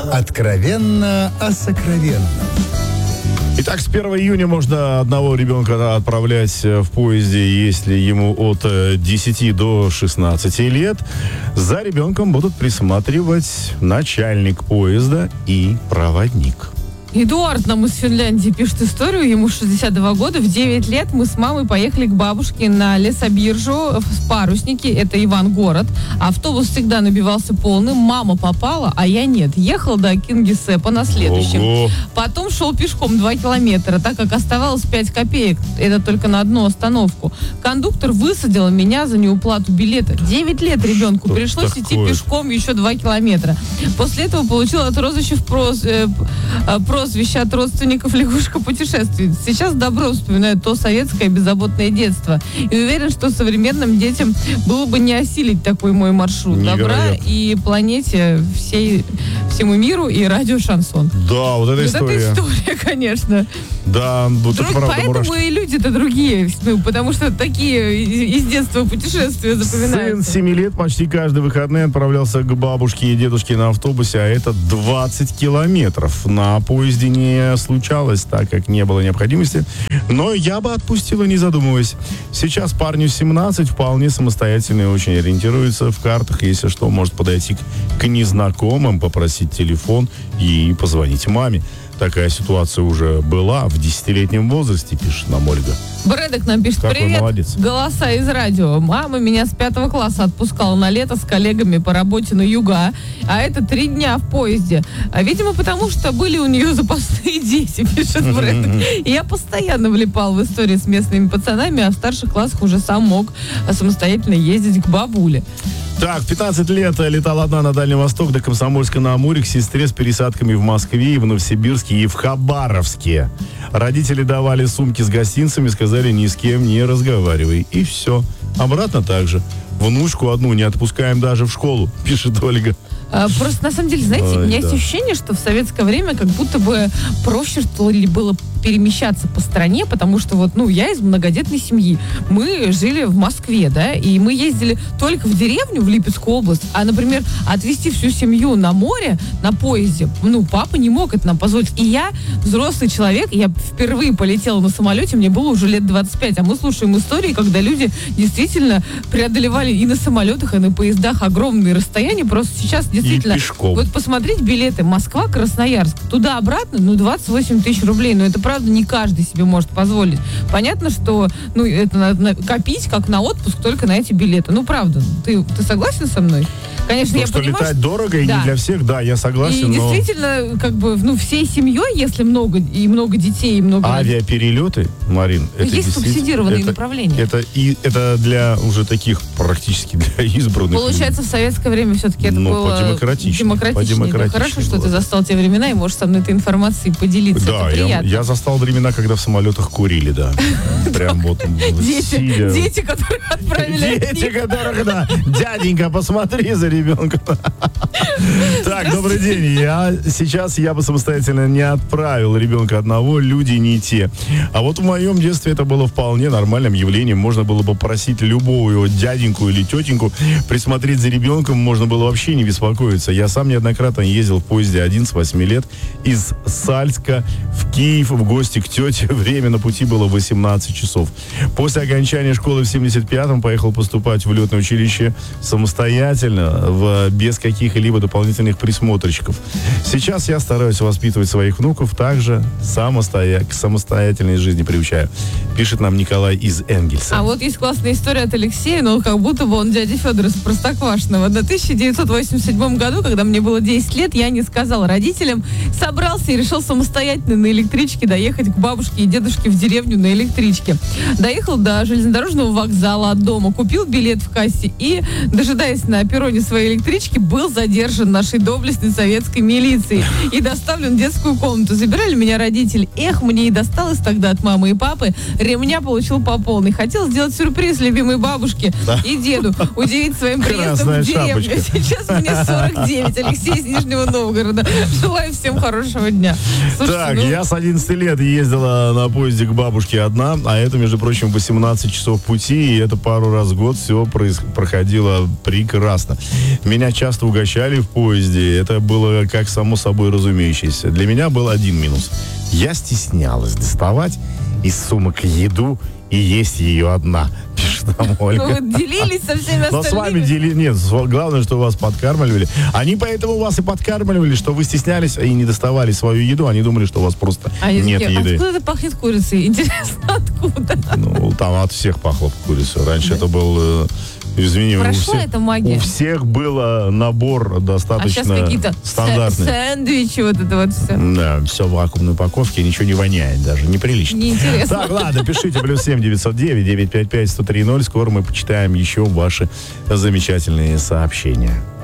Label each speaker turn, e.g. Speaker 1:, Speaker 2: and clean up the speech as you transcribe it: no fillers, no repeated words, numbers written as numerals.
Speaker 1: Откровенно о сокровенном.
Speaker 2: Итак, с 1 июня можно одного ребенка отправлять в поезде, если ему от 10 до 16 лет. За ребенком будут присматривать начальник поезда и проводник.
Speaker 3: Эдуард нам из Финляндии пишет историю. Ему 62 года. В 9 лет мы с мамой поехали к бабушке на лесобиржу в Парусники. Это Ивангород. Автобус всегда набивался полным. Мама попала, а я нет. Ехал до Кингисеппа на следующем.
Speaker 2: Ого.
Speaker 3: Потом шел пешком 2 километра, так как оставалось 5 копеек. Это только на одну остановку. Кондуктор высадил меня за неуплату билета. 9 лет ребенку.
Speaker 2: Что
Speaker 3: Пришлось
Speaker 2: такое?
Speaker 3: идти пешком еще 2 километра. После этого получил от розыщев прозвище от родственников лягушка-путешественница. Сейчас добро вспоминаю то советское беззаботное детство. И уверен, что современным детям было бы не осилить такой мой маршрут. Добра и планете, всему миру и радио «Шансон».
Speaker 2: Да, вот эта история.
Speaker 3: Это история, конечно.
Speaker 2: Да, вот это правда,
Speaker 3: Поэтому
Speaker 2: мурашки.
Speaker 3: и люди-то другие. Ну, потому что такие из детства путешествия запоминаются.
Speaker 2: Сын 7 лет почти каждые выходные отправлялся к бабушке и дедушке на автобусе, а это 20 километров. На поезде не случалось, так как не было необходимости. Но я бы отпустила, не задумываясь. Сейчас парню 17, вполне самостоятельный, очень ориентируется в картах. Если что, может подойти к незнакомым, попросить телефон и позвонить маме. Такая ситуация уже была в 10-летнем возрасте, пишет нам Ольга.
Speaker 3: Брэдок нам пишет:
Speaker 2: Какой
Speaker 3: привет,
Speaker 2: молодец.
Speaker 3: голоса из радио. Мама меня с 5 класса отпускала на лето с коллегами по работе на юга, а это 3 дня в поезде. А, видимо, потому что были у нее запасные дети, пишет Брэдок. И я постоянно влипал в истории с местными пацанами, а в старших классах уже сам мог самостоятельно ездить к бабуле.
Speaker 2: Так, 15 лет летала одна на Дальний Восток до Комсомольска-на-Амуре к сестре с пересадками в Москве, и в Новосибирске, и в Хабаровске. Родители давали сумки с гостинцами, сказали, ни с кем не разговаривай. И все. Обратно также. Внучку одну не отпускаем даже в школу, пишет Ольга.
Speaker 3: Просто, на самом деле, знаете, у меня есть ощущение, что в советское время как будто бы проще, что ли, было перемещаться по стране, потому что вот, я из многодетной семьи. Мы жили в Москве, да, и мы ездили только в деревню, в Липецкую область, а, например, отвезти всю семью на море на поезде, папа не мог это нам позволить. И я взрослый человек, я впервые полетела на самолете, мне было уже лет 25, а мы слушаем истории, когда люди действительно преодолевали и на самолетах, и на поездах огромные расстояния. Просто сейчас действительно...
Speaker 2: И пешком.
Speaker 3: Вот посмотреть билеты Москва-Красноярск, туда-обратно, 28 тысяч рублей, это правда не каждый себе может позволить. Понятно, что это надо копить как на отпуск только на эти билеты. Правда, ты согласен со мной? Конечно,
Speaker 2: То,
Speaker 3: я
Speaker 2: что
Speaker 3: понимаю,
Speaker 2: летать дорого и не для всех, да, я согласен,
Speaker 3: и
Speaker 2: но...
Speaker 3: действительно, всей семьей, если много детей, и много...
Speaker 2: Авиаперелеты, Марин, это
Speaker 3: есть
Speaker 2: действительно...
Speaker 3: субсидированные направления.
Speaker 2: Это для уже таких практически для избранных.
Speaker 3: Получается, в советское время все-таки это было
Speaker 2: по-демократичнее.
Speaker 3: Да. Хорошо, что ты застал те времена и можешь со мной этой информацией поделиться.
Speaker 2: Да, я застал времена, когда в самолетах курили, да. Прям вот сидя.
Speaker 3: Дети, которые отправили...
Speaker 2: Дети, которых, да. Дяденька, посмотри за ребенком. Так, добрый день. Сейчас я бы самостоятельно не отправил ребенка одного, люди не те. А вот в моем детстве это было вполне нормальным явлением. Можно было бы просить любого его дяденьку или тетеньку присмотреть за ребенком, можно было вообще не беспокоиться. Я сам неоднократно ездил в поезде один с 8 лет из Сальска в Киев в гости к тете. Время на пути было 18 часов. После окончания школы в 75-м поехал поступать в летное училище самостоятельно, без каких-либо дополнительных присмотрщиков. Сейчас я стараюсь воспитывать своих внуков, также к самостоятельной жизни приучаю. Пишет нам Николай из Энгельса.
Speaker 3: А вот есть классная история от Алексея, но как будто бы он дядя Федор из Простоквашино. В 1987 году, когда мне было 10 лет, я не сказала родителям, собрался и решил самостоятельно на электричке доехать к бабушке и дедушке в деревню на электричке. Доехал до железнодорожного вокзала от дома, купил билет в кассе и, дожидаясь на перроне своей электрички, был задержан нашей доблестной советской милицией и доставлен в детскую комнату. Забирали меня родители. Мне и досталось тогда от мамы и папы. Ремня получил по полной. Хотел сделать сюрприз любимой бабушке и деду, удивить своим приездом в деревню. Сейчас мне 49. Алексей из Нижнего Новгорода. Желаю всем Всем хорошего дня. Слушайте,
Speaker 2: Так, я с 11 лет ездила на поезде к бабушке одна, а это, между прочим, 18 часов пути, и это пару раз в год все проходило прекрасно. Меня часто угощали в поезде, это было как само собой разумеющееся. Для меня был один минус. Я стеснялась доставать из сумок еду и есть ее одна, пишет нам Ольга.
Speaker 3: Ну, вы делились со всеми остальными.
Speaker 2: Но с вами нет, главное, что вас подкармливали. Они поэтому вас и подкармливали, что вы стеснялись и не доставали свою еду. Они думали, что у вас просто нет еды.
Speaker 3: Откуда это пахнет курицей? Интересно, откуда?
Speaker 2: Ну, там от всех пахло курицей. Раньше это был... Извини,
Speaker 3: Прошла эта магия.
Speaker 2: У всех был набор достаточно
Speaker 3: сейчас какие-то
Speaker 2: стандартный.
Speaker 3: Сэндвичи, вот это вот все.
Speaker 2: Да, все в вакуумной упаковке, ничего не воняет даже, неприлично.
Speaker 3: Неинтересно.
Speaker 2: Так, ладно, пишите +7 909 955 103 0. Скоро мы почитаем еще ваши замечательные сообщения.